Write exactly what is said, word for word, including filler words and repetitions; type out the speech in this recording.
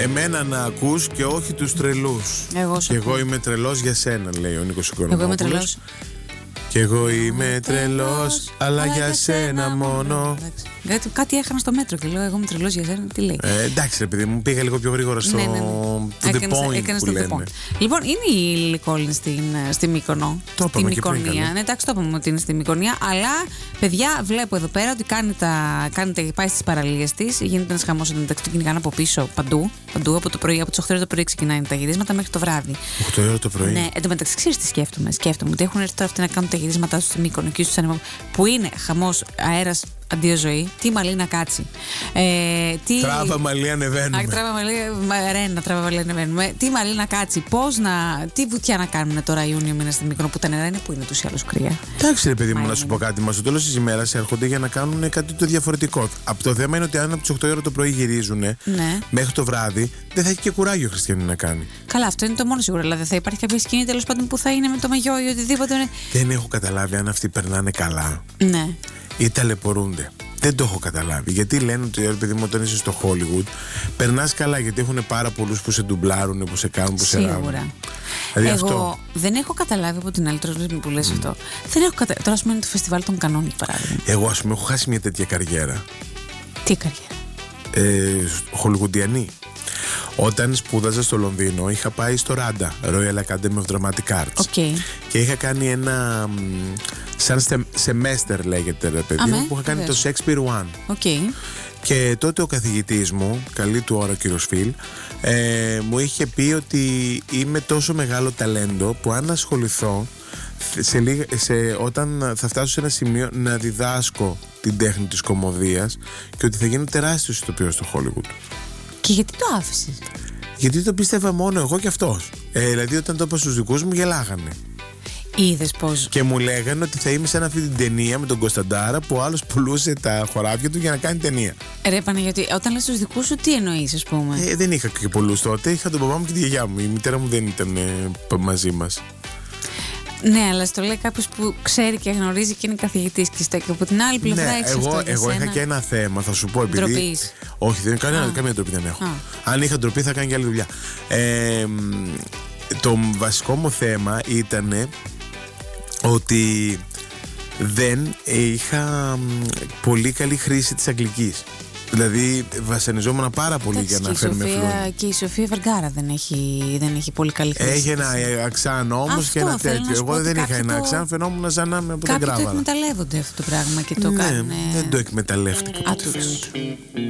Εμένα να ακούς και όχι τους τρελούς. Εγώ και εγώ είμαι τρελός για σένα, λέει ο Νίκος Οικονομόπουλος. Εγώ είμαι τρελός. Και εγώ είμαι τρελός, αλλά για σένα μόνο. Κάτι, κάτι έχανα στο μέτρο και λέω: εγώ είμαι τρελός για σένα. Τι λέει. Ε, εντάξει, ρε παιδί μου, πήγα λίγο πιο γρήγορα στο ναι, ναι, ναι. To the Έκανες, point έκανες που το λένε. the point. Λοιπόν, είναι η Λίλι Κόλλινς στην, στη Μύκονο. Το στη είπαμε και πριν, Μυκονία. καλά. Ναι, εντάξει, το είπαμε ότι είναι στη Μυκονία. Αλλά, παιδιά, βλέπω εδώ πέρα ότι κάνει τα, κάνει τα, πάει στις παραλίες της. Γίνεται ένας χαμός εντωμεταξύ, το κυνηγάνε από πίσω παντού. Παντού από το πρωί, από τις οκτώ το πρωί ξεκινάνε τα γυρίσματα μέχρι το βράδυ. οκτώ ώρα το πρωί. Ναι, εντωμεταξύ, ξέρεις τι σκέφτομαι. Σκέφτομαι ότι έχουν έρθει τώρα αυτοί να κάνουν τα γυρίσματά τους στη Μύκονο και στους ανεμο... που είναι χαμός αέρας αντίο ζωή. Τι μαλλί να κάτσει. Ε, τι... Τράβα μαλλί ανεβαίνουμε. Α, τράβα μαλλί, ρένα, τράβα μαλλί ανεβαίνουμε. Τι μαλλί να κάτσει, πώς να. Τι βουτιά να κάνουν τώρα Ιούνιο μήνα στη Μύκονο που τα νερά είναι που είναι τους ή άλλους κρύα. Εντάξει, ρε παιδί μου, Μα να σου είναι. πω κάτι. Μα στο τέλος της ημέρας έρχονται για να κάνουν κάτι το διαφορετικό. Από το θέμα είναι ότι αν από τις οκτώ ώρα το πρωί γυρίζουν Ναι. μέχρι το βράδυ, δεν θα έχει και κουράγιο ο Χριστιανή να κάνει. Καλά, αυτό είναι το μόνο σίγουρο. Δηλαδή θα υπάρχει κάποια σκηνή τέλος πάντων που θα είναι με το μαγιό ή οτιδήποτε. Δεν έχω καταλάβει αν αυτοί περνάνε καλά Ναι. ή ταλαιπωρούνται. Δεν το έχω καταλάβει. Γιατί λένε ότι ρε παιδί μου, όταν είσαι στο Hollywood, περνάς καλά γιατί έχουν πάρα πολλούς που σε ντουμπλάρουν, που σε κάνουν, που σε ράβουν. Σίγουρα. Δηλαδή Εγώ αυτό. δεν έχω καταλάβει από την άλλη τώρα που λες mm. αυτό. Δεν έχω καταλάβει. Τώρα, α πούμε, είναι το φεστιβάλ των Κανών, για παράδειγμα. Εγώ, ας πούμε, έχω χάσει μια τέτοια καριέρα. Τι καριέρα. Ε, Χολιγουντιανή. Όταν σπούδαζα στο Λονδίνο, είχα πάει στο Ράντα, Royal Academy of Dramatic Arts. Okay. Και είχα κάνει ένα. Σαν semester λέγεται, ρε παιδί μου, που είχα κάνει το Shakespeare One. Okay. Και τότε ο καθηγητής μου, καλή του ώρα ο κύριος Φιλ, ε, μου είχε πει ότι είμαι τόσο μεγάλο ταλέντο που αν ασχοληθώ σε λίγα, σε, όταν θα φτάσω σε ένα σημείο να διδάσκω την τέχνη της κωμωδίας και ότι θα γίνω τεράστιος ηθοποιός στο Hollywood. Και γιατί το άφησες? Γιατί το πίστευα μόνο εγώ και αυτός. Ε, δηλαδή όταν το είπα στους δικούς μου γελάγανε. Είδες πώς. Και μου λέγανε ότι θα είμαι σαν αυτή την ταινία με τον Κωνσταντάρα που ο άλλος πουλούσε τα χωράφια του για να κάνει ταινία. Ρε Παναγιώτη, όταν λες τους δικούς σου, τι εννοείς, ας πούμε? Ε, δεν είχα και πολλούς τότε. Είχα τον παπά μου και τη γιαγιά μου. Η μητέρα μου δεν ήταν ε, μαζί μας. Ναι, αλλά στο λέει κάποιος που ξέρει και γνωρίζει και είναι καθηγητής και στέκει από την άλλη πλευρά. Ναι, έχεις εγώ, αυτό για εγώ σένα. είχα και ένα θέμα, θα σου πω. Επειδή... Ντροπής. Όχι, δεν, κανένα, καμία ντροπή δεν έχω. Α. Αν είχα ντροπή θα κάνει και άλλη δουλειά. Ε, το βασικό μου θέμα ήταν ότι δεν είχα πολύ καλή χρήση της αγγλικής. Δηλαδή βασανιζόμουν πάρα πολύ Εντάξει, για να φέρουμε φλούι. Και η Σοφία Βεργάρα δεν έχει, δεν έχει πολύ καλή χρήση. Έχει ένα αξάν όμως και ένα τέτοιο. Εγώ δεν είχα ένα αξάν, το... φαινόμουν σαν να είμαι από την Κράβαλα. Κάποιοι το εκμεταλλεύονται αυτό το πράγμα και το ναι, κάνουν. Δεν το εκμεταλλεύτηκα. Άτουρος.